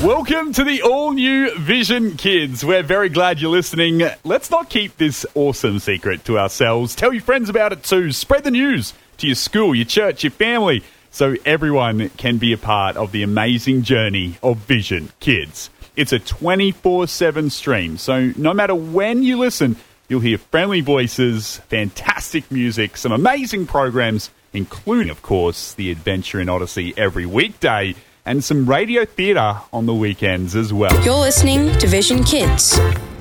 Welcome to the all-new Vision Kids. We're very glad you're listening. Let's not keep this awesome secret to ourselves. Tell your friends about it too. Spread the news to your school, your church, your family, so everyone can be a part of the amazing journey of Vision Kids. It's a 24/7 stream, so no matter when you listen, you'll hear friendly voices, fantastic music, some amazing programs, including, of course, the Adventure in Odyssey every weekday, and some radio theatre on the weekends as well. You're listening to Vision Kids.